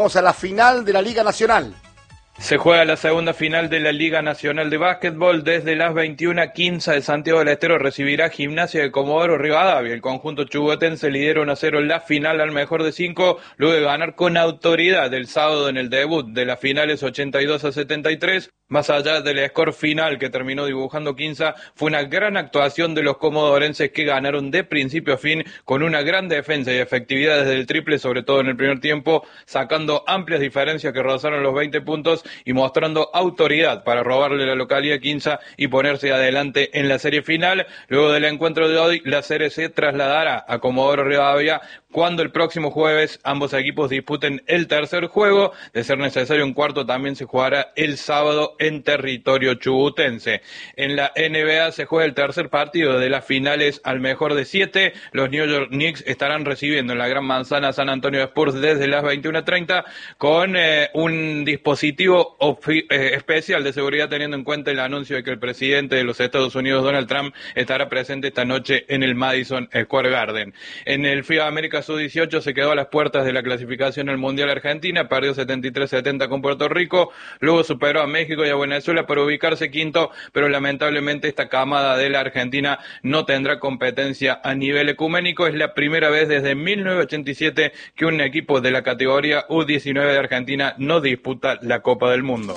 Vamos a la final de la Liga Nacional. Se juega la segunda final de la Liga Nacional de Básquetbol. Desde las 21:15 de Santiago del Estero recibirá Gimnasia de Comodoro Rivadavia. El conjunto chubutense lidera 1-0 la final al mejor de 5, luego de ganar con autoridad el sábado en el debut de las finales 82-73. Más allá del score final que terminó dibujando Quinza, fue una gran actuación de los comodorenses que ganaron de principio a fin con una gran defensa y efectividad desde el triple, sobre todo en el primer tiempo, sacando amplias diferencias que rozaron los 20 puntos y mostrando autoridad para robarle la localía a Quinza y ponerse adelante en la serie final. Luego del encuentro de hoy, la serie se trasladará a Comodoro Rivadavia cuando el próximo jueves ambos equipos disputen el tercer juego. De ser necesario un cuarto, también se jugará el sábado en territorio chubutense. En la NBA se juega el tercer partido de las finales al mejor de 7. Los New York Knicks estarán recibiendo en la Gran Manzana San Antonio Spurs desde las 21:30 con un dispositivo especial de seguridad, teniendo en cuenta el anuncio de que el presidente de los Estados Unidos, Donald Trump, estará presente esta noche en el Madison Square Garden. En el FIBA América Sub-18 se quedó a las puertas de la clasificación al Mundial Argentina, perdió 73-70 con Puerto Rico, luego superó a México y a Venezuela para ubicarse quinto, pero lamentablemente esta camada de la Argentina no tendrá competencia a nivel ecuménico. Es la primera vez desde 1987 que un equipo de la categoría U19 de Argentina no disputa la Copa del Mundo.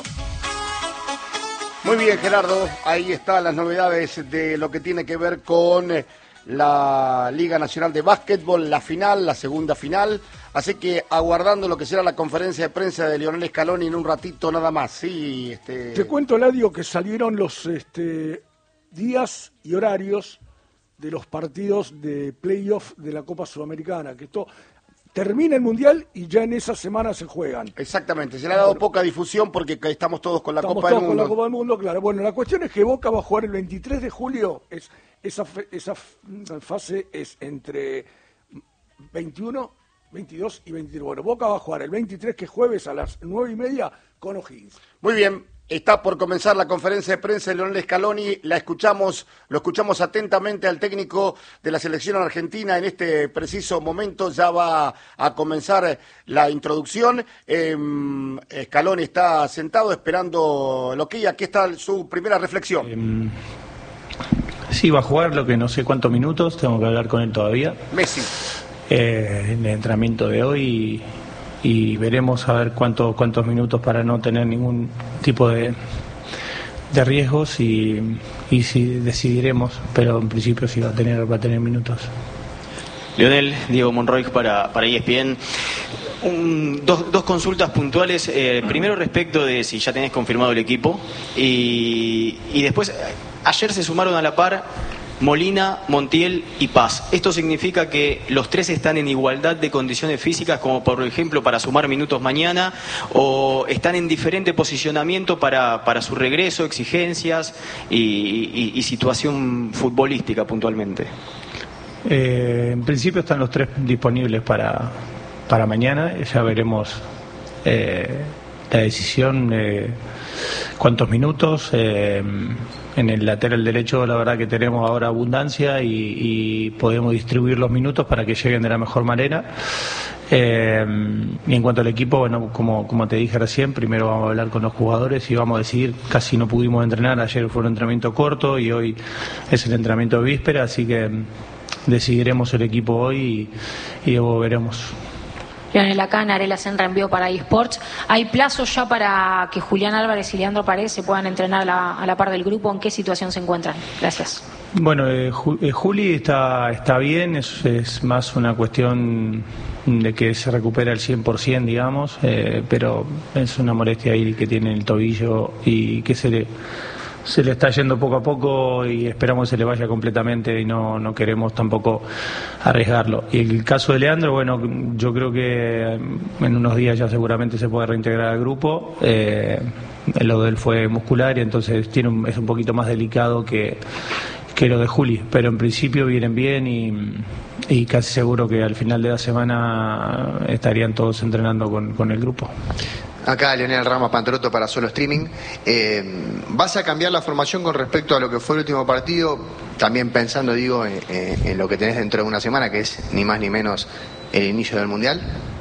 Muy bien, Gerardo, ahí están las novedades de lo que tiene que ver con la Liga Nacional de Básquetbol, la final, la segunda final. Así que aguardando lo que será la conferencia de prensa de Lionel Scaloni en un ratito nada más. Sí, Te cuento, Eladio, que salieron los días y horarios de los partidos de playoff de la Copa Sudamericana, que esto termina el Mundial y ya en esa semana se juegan. Exactamente, se le ha dado poca difusión porque estamos todos con la Copa del Mundo. Con la Copa del Mundo, claro. Bueno, la cuestión es que Boca va a jugar el 23 de julio. Esa fase es entre 21, 22 y 23. Bueno, Boca va a jugar el 23, que es jueves a las 9:30 con O'Higgins. Muy bien. Está por comenzar la conferencia de prensa de Lionel Scaloni. Lo escuchamos atentamente al técnico de la selección argentina. En este preciso momento ya va a comenzar la introducción. Scaloni está sentado esperando lo que aquí está su primera reflexión. Sí, va a jugar, lo que no sé cuántos minutos, tengo que hablar con él todavía. Messi. En el entrenamiento de hoy y veremos a ver cuántos minutos para no tener ningún tipo de riesgos y si decidiremos, pero en principio sí va a tener minutos. Lionel, Diego Monroy para ESPN. Dos consultas puntuales. Primero, respecto de si ya tenés confirmado el equipo y después, ayer se sumaron a la par Molina, Montiel y Paz. ¿Esto significa que los tres están en igualdad de condiciones físicas, como por ejemplo para sumar minutos mañana, o están en diferente posicionamiento para su regreso, exigencias y situación futbolística puntualmente? En principio están los tres disponibles para mañana. Ya veremos la decisión, cuántos minutos. En el lateral derecho la verdad que tenemos ahora abundancia y podemos distribuir los minutos para que lleguen de la mejor manera. Y en cuanto al equipo, bueno, como te dije recién, primero vamos a hablar con los jugadores y vamos a decidir. Casi no pudimos entrenar, ayer fue un entrenamiento corto y hoy es el entrenamiento de víspera, así que decidiremos el equipo hoy y luego veremos. Lionel, acá Narela Senra envió para eSports. ¿Hay plazo ya para que Julián Álvarez y Leandro Paredes se puedan entrenar a la par del grupo? ¿En qué situación se encuentran? Gracias. Bueno, Juli está bien, es más una cuestión de que se recupera al 100%, digamos, pero es una molestia ahí que tiene el tobillo y que se le está yendo poco a poco y esperamos que se le vaya completamente y no queremos tampoco arriesgarlo. Y el caso de Leandro, bueno, yo creo que en unos días ya seguramente se puede reintegrar al grupo. Lo de él fue muscular y entonces es un poquito más delicado que lo de Juli, pero en principio vienen bien y casi seguro que al final de la semana estarían todos entrenando con el grupo. Acá Leonel Ramos Pantorotto para Solo Streaming. ¿Vas a cambiar la formación con respecto a lo que fue el último partido? También pensando, en lo que tenés dentro de una semana, que es ni más ni menos el inicio del Mundial.